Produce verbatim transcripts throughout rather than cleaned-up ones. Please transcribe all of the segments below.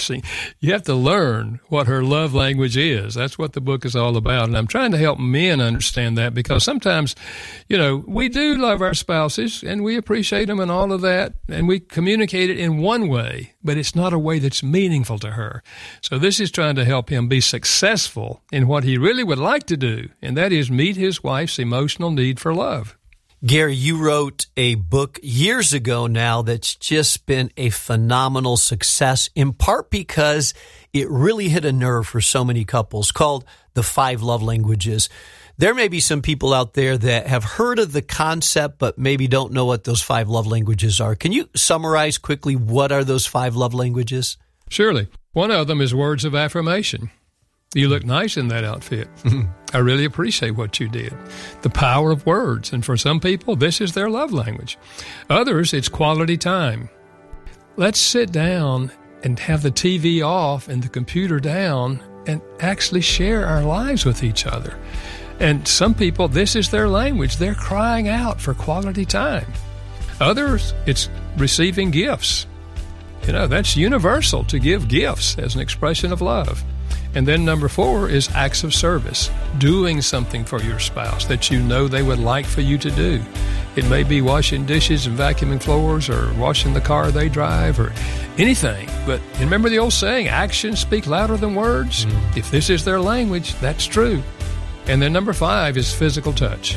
embarrassing. You have to learn what her love language is. That's what the book is all about. And I'm trying to help men understand that, because sometimes, you know, we do love our spouses and we appreciate them and all of that, and we communicate it in one way, but it's not a way that's meaningful to her. So this is trying to help him be successful in what he really would like to do, and that is meet his wife's emotional need for love. Gary, you wrote a book years ago now that's just been a phenomenal success, in part because it really hit a nerve for so many couples, called The Five Love Languages. There may be some people out there that have heard of the concept, but maybe don't know what those five love languages are. Can you summarize quickly what are those five love languages? Surely. One of them is words of affirmation. You look nice in that outfit. I really appreciate what you did. The power of words. And for some people, this is their love language. Others, it's quality time. Let's sit down and have the T V off and the computer down and actually share our lives with each other. And some people, this is their language. They're crying out for quality time. Others, it's receiving gifts. You know, that's universal, to give gifts as an expression of love. And then number four is acts of service, doing something for your spouse that you know they would like for you to do. It may be washing dishes and vacuuming floors, or washing the car they drive, or anything. But remember the old saying, actions speak louder than words? Mm. If this is their language, that's true. And then number five is physical touch,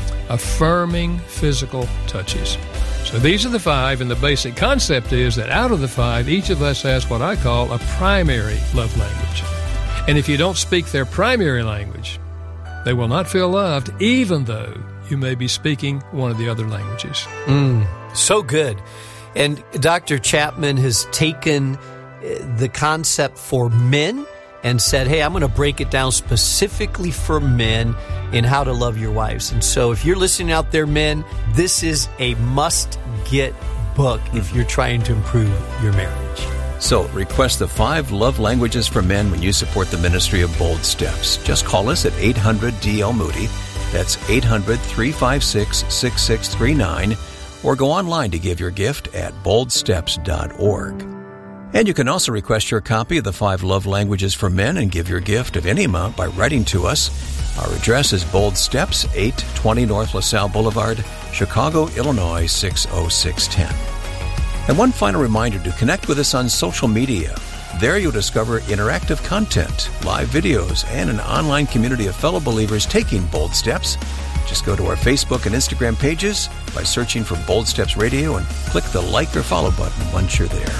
affirming physical touches. So these are the five, and the basic concept is that out of the five, each of us has what I call a primary love language. And if you don't speak their primary language, they will not feel loved, even though you may be speaking one of the other languages. Mm, so good. And Doctor Chapman has taken the concept for men and said, hey, I'm going to break it down specifically for men in how to love your wives. And so if you're listening out there, men, this is a must-get book if you're trying to improve your marriage. So request the five love languages for men when you support the ministry of Bold Steps. Just call us at eight hundred D L Moody. That's eight hundred, three five six, six six three nine. Or go online to give your gift at bold steps dot org. And you can also request your copy of the five love languages for men and give your gift of any amount by writing to us. Our address is Bold Steps, eight twenty North LaSalle Boulevard, Chicago, Illinois, six oh six one oh. And one final reminder to connect with us on social media. There you'll discover interactive content, live videos, and an online community of fellow believers taking bold steps. Just go to our Facebook and Instagram pages by searching for Bold Steps Radio and click the like or follow button once you're there.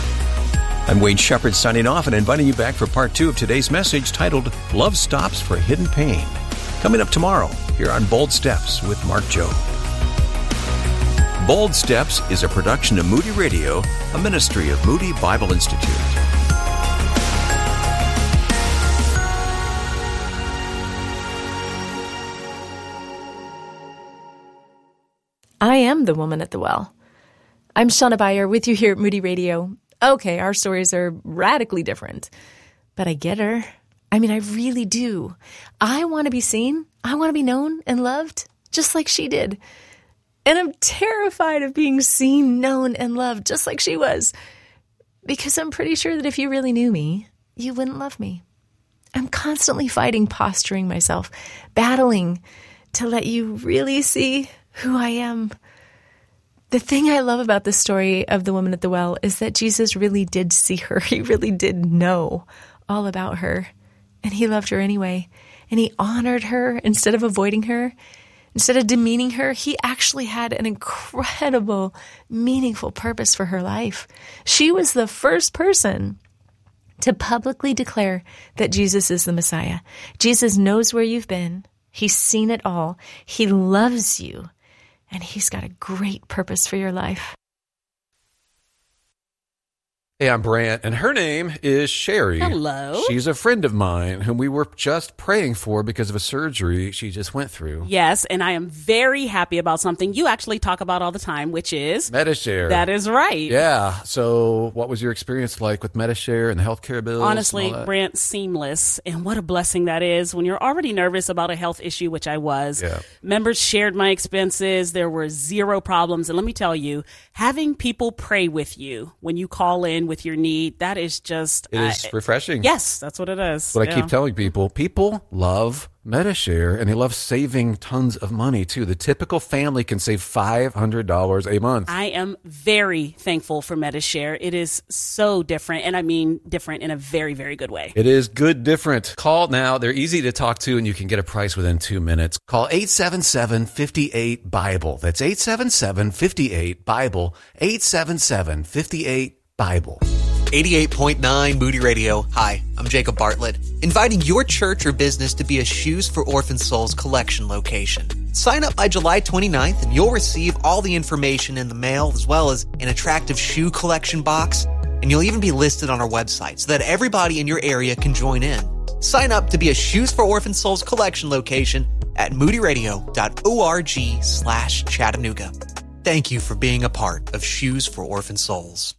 I'm Wade Shepherd signing off and inviting you back for part two of today's message titled Love Stops for Hidden Pain. Coming up tomorrow here on Bold Steps with Mark Jobe. Bold Steps is a production of Moody Radio, a ministry of Moody Bible Institute. I am the woman at the well. I'm Shauna Beyer with you here at Moody Radio. Okay, our stories are radically different, but I get her. I mean, I really do. I want to be seen. I want to be known and loved, just like she did. And I'm terrified of being seen, known, and loved just like she was. Because I'm pretty sure that if you really knew me, you wouldn't love me. I'm constantly fighting, posturing myself, battling to let you really see who I am. The thing I love about this story of the woman at the well is that Jesus really did see her. He really did know all about her. And he loved her anyway. And he honored her instead of avoiding her. Instead of demeaning her, he actually had an incredible, meaningful purpose for her life. She was the first person to publicly declare that Jesus is the Messiah. Jesus knows where you've been. He's seen it all. He loves you. And he's got a great purpose for your life. Hey, I'm Brant, and her name is Sherry. Hello. She's a friend of mine whom we were just praying for because of a surgery she just went through. Yes, and I am very happy about something you actually talk about all the time, which is Medi-Share. That is right. Yeah. So what was your experience like with Medi-Share and the healthcare bills? Honestly, Brant, seamless. And what a blessing that is when you're already nervous about a health issue, which I was. Yeah. Members shared my expenses. There were zero problems. And let me tell you, having people pray with you when you call in with your need. That is just... It is uh, refreshing. Yes, that's what it is. But yeah. I keep telling people, people love MediShare, and they love saving tons of money, too. The typical family can save five hundred dollars a month. I am very thankful for MediShare. It is so different, and I mean different in a very, very good way. It is good different. Call now. They're easy to talk to, and you can get a price within two minutes. Call eight seven seven, five eight, BIBLE. That's eight seven seven, five eight, BIBLE. eight seven seven, five eight, BIBLE. eighty-eight point nine Moody Radio. Hi, I'm Jacob Bartlett, inviting your church or business to be a Shoes for Orphan Souls collection location. Sign up by July twenty-ninth and you'll receive all the information in the mail as well as an attractive shoe collection box, and you'll even be listed on our website so that everybody in your area can join in. Sign up to be a Shoes for Orphan Souls collection location at moodyradio.org slash Chattanooga. Thank you for being a part of Shoes for Orphan Souls.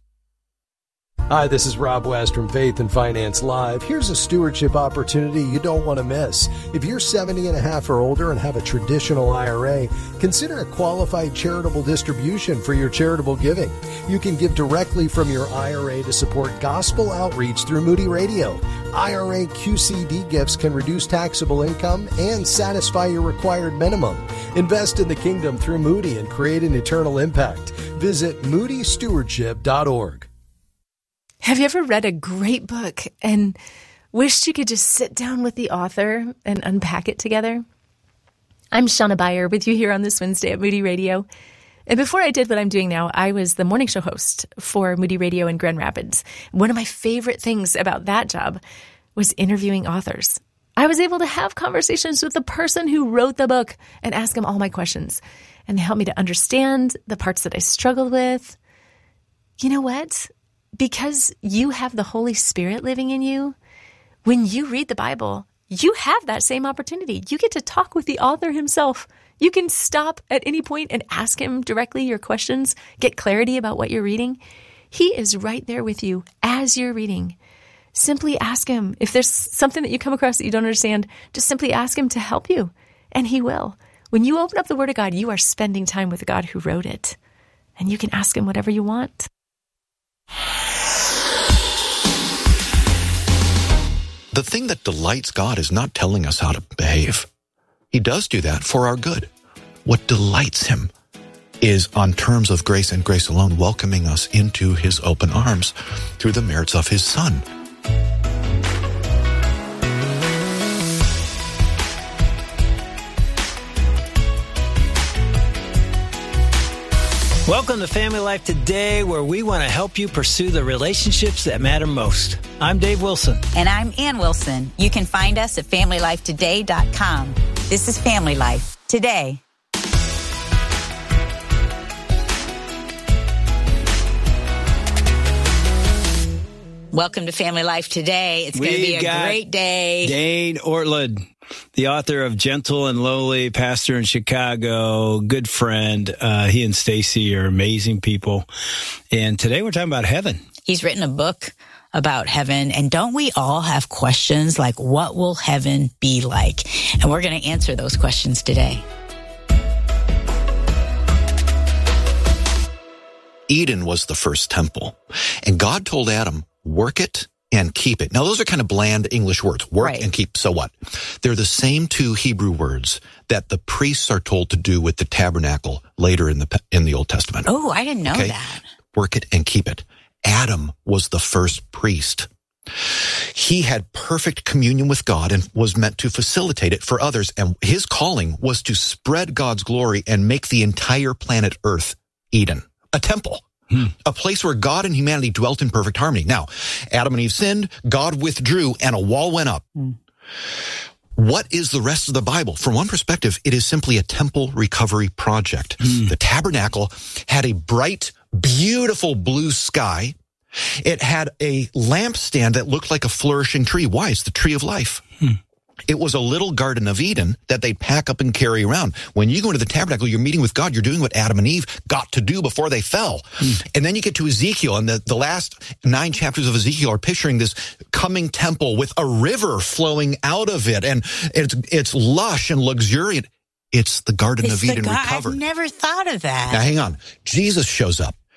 Hi, this is Rob West from Faith and Finance Live. Here's a stewardship opportunity you don't want to miss. If you're seventy and a half or older and have a traditional I R A, consider a qualified charitable distribution for your charitable giving. You can give directly from your I R A to support gospel outreach through Moody Radio. I R A Q C D gifts can reduce taxable income and satisfy your required minimum. Invest in the kingdom through Moody and create an eternal impact. Visit moody stewardship dot org. Have you ever read a great book and wished you could just sit down with the author and unpack it together? I'm Shauna Beyer with you here on this Wednesday at Moody Radio. And before I did what I'm doing now, I was the morning show host for Moody Radio in Grand Rapids. One of my favorite things about that job was interviewing authors. I was able to have conversations with the person who wrote the book and ask them all my questions. And they helped me to understand the parts that I struggled with. You know what? Because you have the Holy Spirit living in you, when you read the Bible, you have that same opportunity. You get to talk with the author himself. You can stop at any point and ask him directly your questions, get clarity about what you're reading. He is right there with you as you're reading. Simply ask him. If there's something that you come across that you don't understand, just simply ask him to help you, and he will. When you open up the Word of God, you are spending time with the God who wrote it, and you can ask him whatever you want. The thing that delights God is not telling us how to behave. He does do that for our good. What delights him is, on terms of grace and grace alone, welcoming us into his open arms through the merits of his Son. Welcome to Family Life Today, where we want to help you pursue the relationships that matter most. I'm Dave Wilson. And I'm Ann Wilson. You can find us at family life today dot com. This is Family Life Today. Welcome to Family Life Today. It's going to be a great day. Dane Ortlund, the author of Gentle and Lowly, pastor in Chicago, good friend. Uh, he and Stacy are amazing people. And today we're talking about heaven. He's written a book about heaven. And don't we all have questions like, what will heaven be like? And we're going to answer those questions today. Eden was the first temple. And God told Adam, work it and keep it. Now, those are kind of bland English words. Work right. and keep. So what? They're the same two Hebrew words that the priests are told to do with the tabernacle later in the in the Old Testament. Oh, I didn't know okay? that. Work it and keep it. Adam was the first priest. He had perfect communion with God and was meant to facilitate it for others. And his calling was to spread God's glory and make the entire planet Earth Eden, a temple. Hmm. A place where God and humanity dwelt in perfect harmony. Now, Adam and Eve sinned, God withdrew, and a wall went up. Hmm. What is the rest of the Bible? From one perspective, it is simply a temple recovery project. Hmm. The tabernacle had a bright, beautiful blue sky. It had a lampstand that looked like a flourishing tree. Why? It's the tree of life. Hmm. It was a little Garden of Eden that they pack up and carry around. When you go into the tabernacle, you're meeting with God. You're doing what Adam and Eve got to do before they fell. Mm. And then you get to Ezekiel, and the, the last nine chapters of Ezekiel are picturing this coming temple with a river flowing out of it. And it's, it's lush and luxuriant. It's the Garden it's of Eden God- recovered. I've never thought of that. Now, hang on. Jesus shows up.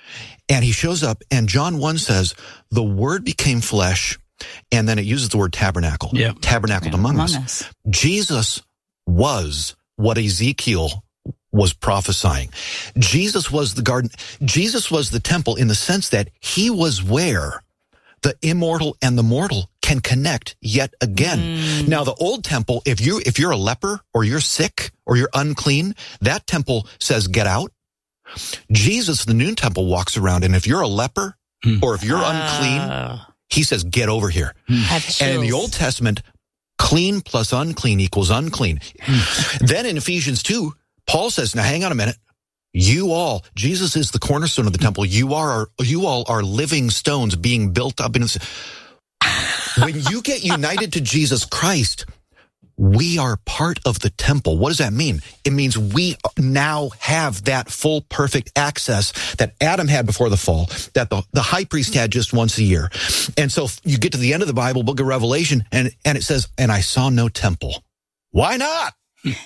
And he shows up, and John one says, the Word became flesh, and then it uses the word tabernacle. Yeah. Tabernacled Yeah, among, among us. us. Jesus was what Ezekiel was prophesying. Jesus was the garden. Jesus was the temple in the sense that he was where the immortal and the mortal can connect yet again. Mm. Now, the old temple, if you, if you're a leper or you're sick or you're unclean, that temple says, get out. Jesus, the new temple, walks around, and if you're a leper mm. or if you're uh, unclean, he says, get over here. Mm. And in the Old Testament, clean plus unclean equals unclean. Mm. Then in Ephesians two, Paul says, now hang on a minute. You all, Jesus is the cornerstone of the temple. You are, you all are living stones being built up. In, when you get united to Jesus Christ, we are part of the temple. What does that mean? It means we now have that full, perfect access that Adam had before the fall, that the, the high priest had just once a year. And so you get to the end of the Bible, book of Revelation, and, and it says, and I saw no temple. Why not?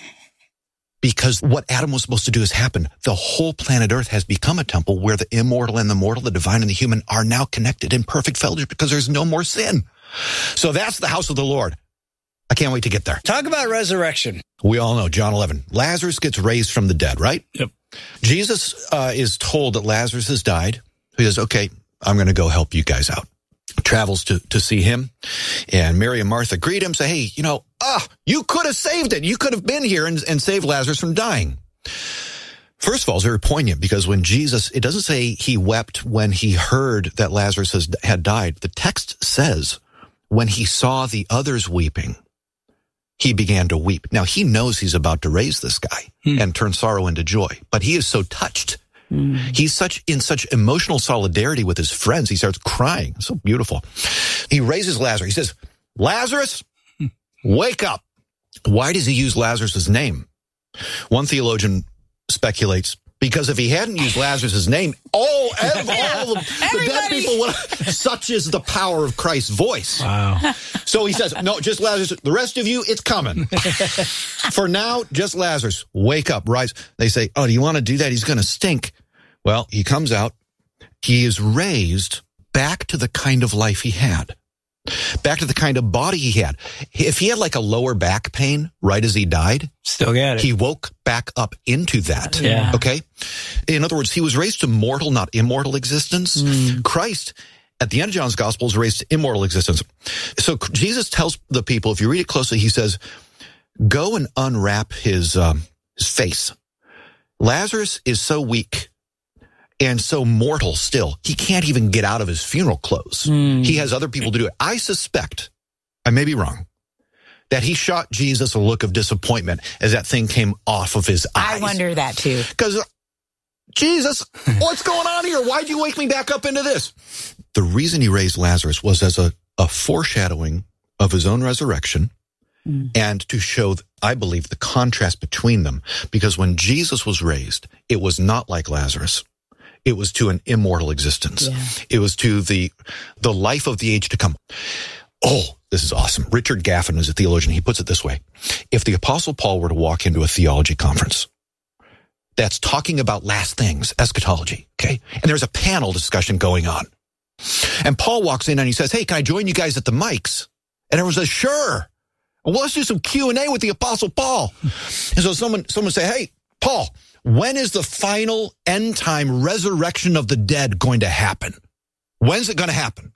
Because what Adam was supposed to do has happened. The whole planet Earth has become a temple where the immortal and the mortal, the divine and the human are now connected in perfect fellowship because there's no more sin. So that's the house of the Lord. I can't wait to get there. Talk about resurrection. We all know, John eleven, Lazarus gets raised from the dead, right? Yep. Jesus uh, is told that Lazarus has died. He says, okay, I'm going to go help you guys out. Travels to, to see him. And Mary and Martha greet him, say, hey, you know, ah, you could have saved it. You could have been here and, and saved Lazarus from dying. First of all, it's very poignant because when Jesus, it doesn't say he wept when he heard that Lazarus has, had died. The text says when he saw the others weeping, he began to weep. Now, he knows he's about to raise this guy hmm. and turn sorrow into joy, but he is so touched. Hmm. He's such in such emotional solidarity with his friends. He starts crying. It's so beautiful. He raises Lazarus. He says, Lazarus, wake up. Why does he use Lazarus' name? One theologian speculates because if he hadn't used Lazarus' name, all, all the, the dead people would have, such is the power of Christ's voice. Wow. So he says, no, just Lazarus. The rest of you, it's coming. For now, just Lazarus. Wake up, rise. They say, oh, do you want to do that? He's going to stink. Well, he comes out. He is raised back to the kind of life he had. Back to the kind of body he had. If he had like a lower back pain right as he died, still got it. He woke back up into that. Yeah. Okay. In other words, he was raised to mortal, not immortal existence. Mm. Christ, at the end of John's gospel, is raised to immortal existence. So Jesus tells the people, if you read it closely, he says, go and unwrap his, um, his face. Lazarus is so weak and so mortal still, he can't even get out of his funeral clothes. Mm. He has other people to do it. I suspect, I may be wrong, that he shot Jesus a look of disappointment as that thing came off of his eyes. I wonder that too. Because, uh, Jesus, what's going on here? Why'd you wake me back up into this? The reason he raised Lazarus was as a, a foreshadowing of his own resurrection mm. and to show, I believe, the contrast between them. Because when Jesus was raised, it was not like Lazarus. It was to an immortal existence. Yeah. It was to the the life of the age to come. Oh, this is awesome. Richard Gaffin is a theologian. He puts it this way. If the Apostle Paul were to walk into a theology conference that's talking about last things, eschatology, okay, and there's a panel discussion going on, and Paul walks in and he says, hey, can I join you guys at the mics? And everyone says, sure. Well, let's do some Q and A with the Apostle Paul. And so someone someone say, hey, Paul, when is the final end time resurrection of the dead going to happen? When's it going to happen?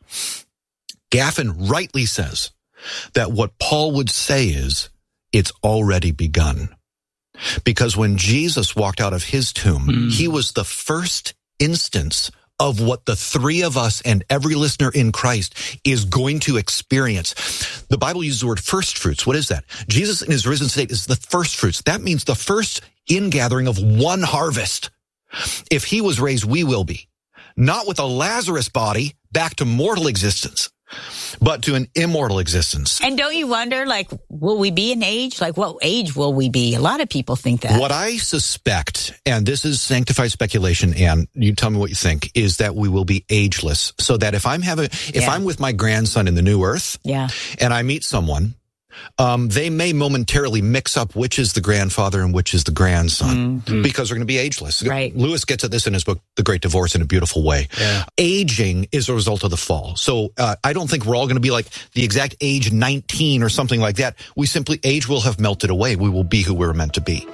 Gaffin rightly says that what Paul would say is it's already begun. Because when Jesus walked out of his tomb, mm. he was the first instance of what the three of us and every listener in Christ is going to experience. The Bible uses the word first fruits. What is that? Jesus in his risen state is the first fruits. That means the first ingathering of one harvest. If he was raised, we will be. Not with a Lazarus body back to mortal existence, but to an immortal existence. And don't you wonder, like, will we be an age? Like, what age will we be? A lot of people think that. What I suspect, and this is sanctified speculation, and you tell me what you think, is that we will be ageless. So that if I'm having, if yeah. I'm with my grandson in the new earth, yeah. and I meet someone Um, they may momentarily mix up which is the grandfather and which is the grandson Mm-hmm. because they're going to be ageless. Right. Lewis gets at this in his book, The Great Divorce, in a beautiful way. Yeah. Aging is a result of the fall. So uh, I don't think we're all going to be like the exact age nineteen or something like that. We simply, age will have melted away. We will be who we were meant to be.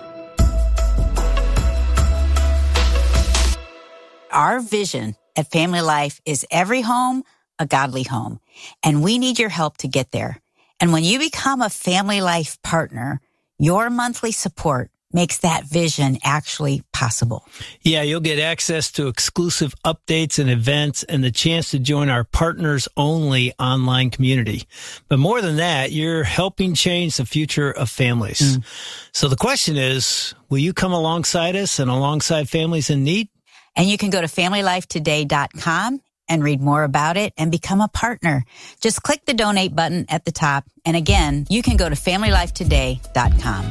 Our vision at Family Life is every home, a godly home. And we need your help to get there. And when you become a Family Life partner, your monthly support makes that vision actually possible. Yeah, you'll get access to exclusive updates and events and the chance to join our partners-only online community. But more than that, you're helping change the future of families. Mm. So the question is, will you come alongside us and alongside families in need? And you can go to family life today dot com and read more about it and become a partner. Just click the donate button at the top. And again, you can go to family life today dot com.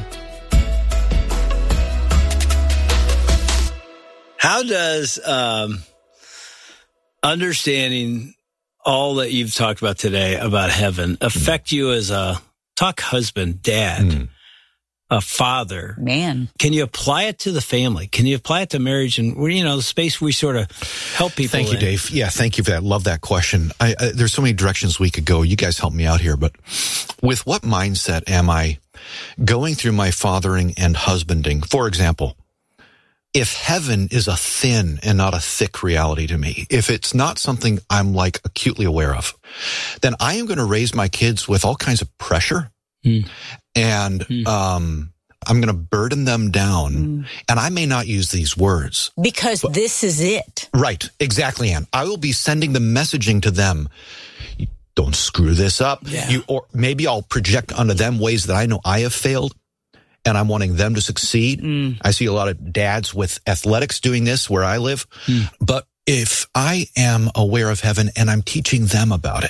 How does um, understanding all that you've talked about today about heaven affect you as a talk husband, dad, mm. a father? Man. Can you apply it to the family? Can you apply it to marriage and, you know, the space we sort of help people Thank you, in? Dave. Yeah, thank you for that. Love that question. I, I, there's so many directions we could go. You guys help me out here. But with what mindset am I going through my fathering and husbanding? For example, if heaven is a thin and not a thick reality to me, if it's not something I'm like acutely aware of, then I am going to raise my kids with all kinds of pressure. Mm. And mm. um, I'm going to burden them down. Mm. And I may not use these words. Because but, this is it. Right. Exactly, Ann. I will be sending the messaging to them. Don't screw this up. Yeah. You, or maybe I'll project onto them ways that I know I have failed. And I'm wanting them to succeed. Mm. I see a lot of dads with athletics doing this where I live. Mm. But if I am aware of heaven and I'm teaching them about it,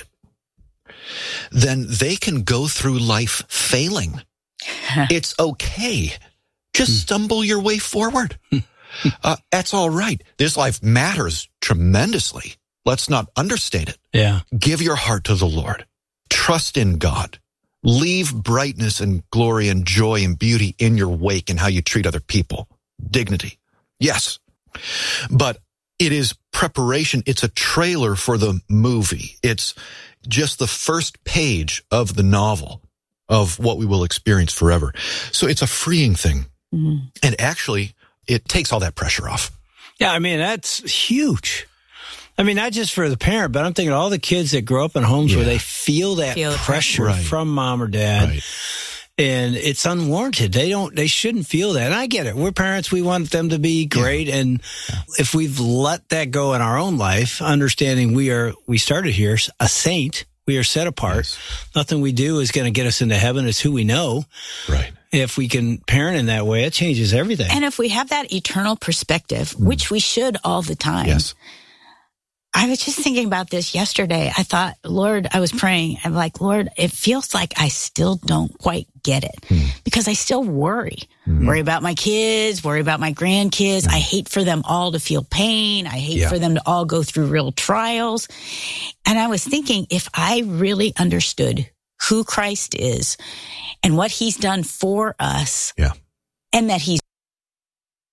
then they can go through life failing. It's okay. Just mm. stumble your way forward. uh, that's all right. This life matters tremendously. Let's not understate it. Yeah. Give your heart to the Lord. Trust in God. Leave brightness and glory and joy and beauty in your wake and how you treat other people. Dignity. Yes. But it is preparation. It's a trailer for the movie. It's just the first page of the novel of what we will experience forever. So it's a freeing thing. Mm-hmm. And actually, it takes all that pressure off. Yeah, I mean, that's huge. I mean, not just for the parent, but I'm thinking all the kids that grow up in homes yeah. where they feel that feel pressure right. from mom or dad. Right. And it's unwarranted. They don't, they shouldn't feel that. And I get it. We're parents. We want them to be great. Yeah. And yeah. if we've let that go in our own life, understanding we are, we started here a saint, we are set apart. Yes. Nothing we do is going to get us into heaven. It's who we know. Right. If we can parent in that way, it changes everything. And if we have that eternal perspective, mm. which we should all the time. Yes. I was just thinking about this yesterday. I thought, Lord, I was praying. I'm like, Lord, it feels like I still don't quite get it mm. because I still worry. Mm. Worry about my kids, worry about my grandkids. Mm. I hate for them all to feel pain. I hate yeah. for them to all go through real trials. And I was thinking, if I really understood who Christ is and what he's done for us yeah. and that he's